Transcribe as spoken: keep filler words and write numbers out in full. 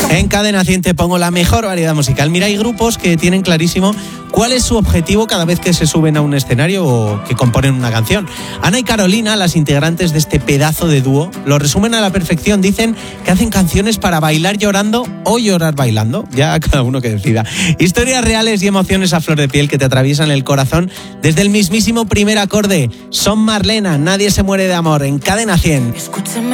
En Cadena cien te pongo la mejor variedad musical. Mira, hay grupos que tienen clarísimo cuál es su objetivo cada vez que se suben a un escenario o que componen una canción. Ana y Carolina, las integrantes de este pedazo de dúo, lo resumen a la perfección. Dicen que hacen canciones para bailar llorando o llorar bailando. Ya cada uno que decida. Historias reales y emociones a flor de piel que te atraviesan el corazón desde el mismísimo primer acorde. Son Marlena, Nadie se muere de amor, en Cadena cien. Escúchame.